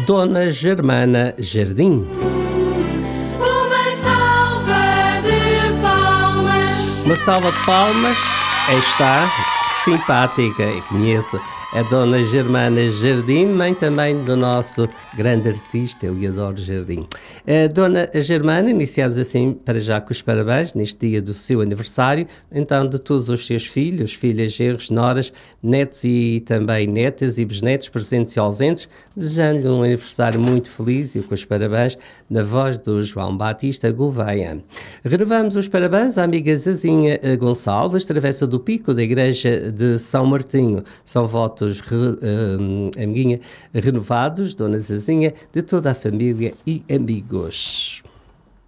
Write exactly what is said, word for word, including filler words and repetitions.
Dona Germana Jardim. Uma salva de palmas. Uma salva de palmas. Aí está, simpática, eu conheço a Dona Germana Jardim, mãe também do nosso grande artista, Eleodoro Jardim. A Dona Germana, iniciamos assim para já com os parabéns, neste dia do seu aniversário, então de todos os seus filhos, filhas, genros, noras, netos e também netas e bisnetos, presentes e ausentes, desejando-lhe um aniversário muito feliz e com os parabéns na voz do João Batista Gouveia. Renovamos os parabéns à amiga Zazinha Gonçalves, travessa do Pico da Igreja de São Martinho. São votos Re, uh, amiguinha, renovados, Dona Zazinha, de toda a família e amigos.